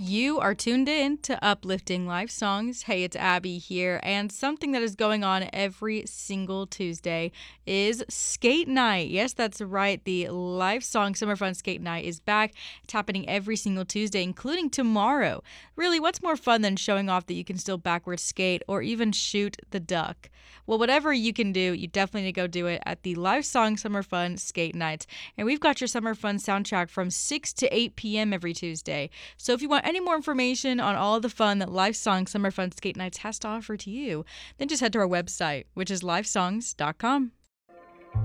You are tuned in to Uplifting Life Songs. Hey, it's Abby here, and something that is going on every single Tuesday is Skate Night. Yes, that's right. The Life Song Summer Fun Skate Night is back. It's happening every single Tuesday, including tomorrow. Really, what's more fun than showing off that you can still backwards skate or even shoot the duck? Well, whatever you can do, you definitely need to go do it at the Life Song Summer Fun Skate Night. And we've got your summer fun soundtrack from 6 to 8 p.m. every Tuesday. So if you want any more information on all the fun that Lifesong Summer Fun Skate Nights has to offer to you, then just head to our website, which is lifesongs.com.